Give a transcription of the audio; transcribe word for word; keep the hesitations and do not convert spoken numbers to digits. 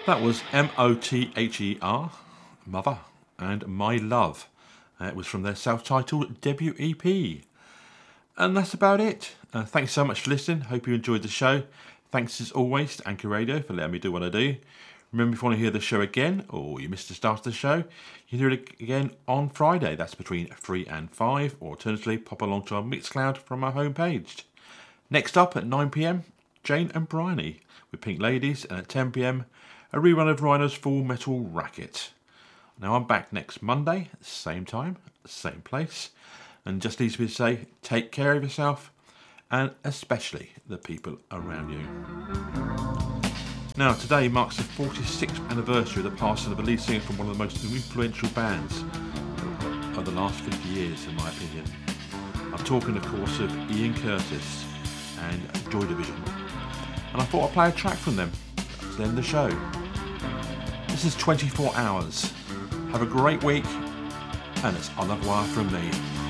That was M O T H E R, Mother, and My Love. Uh, it was from their self-titled debut E P. And that's about it. Uh, thanks so much for listening. Hope you enjoyed the show. Thanks as always to Anchor Radio for letting me do what I do. Remember, if you want to hear the show again, or you missed the start of the show, you can hear it again on Friday. That's between three and five, or alternatively, pop along to our Mixcloud from our homepage. Next up at nine p.m, Jane and Bryony with Pink Ladies, and at ten p.m, a rerun of Rhino's Full Metal Racket. Now I'm back next Monday, same time, same place, and just leaves me to say, take care of yourself, and especially the people around you. Now today marks the forty-sixth anniversary of the passing of a lead singer from one of the most influential bands of the last fifty years, in my opinion. I'm talking of course of Ian Curtis and Joy Division, and I thought I'd play a track from them to end the show. This is twenty-four hours. Have a great week, and it's au revoir from me.